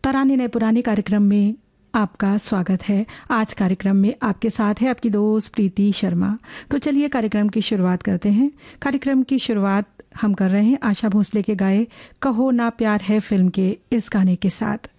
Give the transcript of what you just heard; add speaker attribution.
Speaker 1: तराने नए पुराने कार्यक्रम में आपका स्वागत है। आज कार्यक्रम में आपके साथ है आपकी दोस्त प्रीति शर्मा। तो चलिए कार्यक्रम की शुरुआत करते हैं। कार्यक्रम की शुरुआत हम कर रहे हैं आशा भोसले के गाए कहो ना प्यार है फिल्म के इस गाने के साथ।